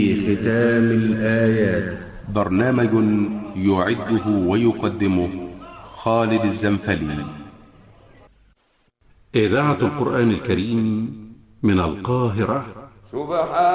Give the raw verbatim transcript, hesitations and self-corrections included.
ختام الآيات. برنامج يعده ويقدمه خالد الزنفلي. إذاعة القرآن الكريم من القاهرة. سبحان